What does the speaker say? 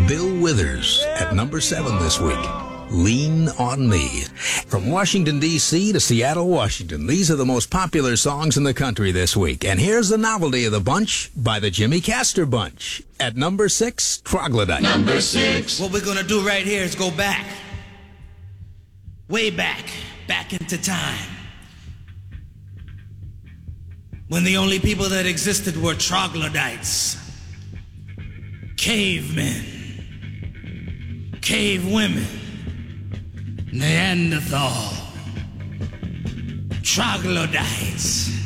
Bill Withers at number 7 this week. Lean on Me. From Washington, D.C. to Seattle, Washington, these are the most popular songs in the country this week. And here's the novelty of the bunch by the Jimmy Castor Bunch. At number 6, Troglodyte. Number 6. What we're going to do right here is go back. Way back. Back into time. When the only people that existed were troglodytes. Cavemen. Cave women. Neanderthal, troglodytes.